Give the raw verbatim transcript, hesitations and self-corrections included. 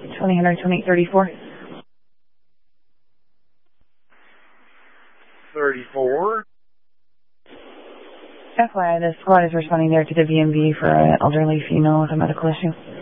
twenty hundred twenty-eight thirty-four. thirty-four. F Y I, the squad is responding there to the V M V for an elderly female with a medical issue.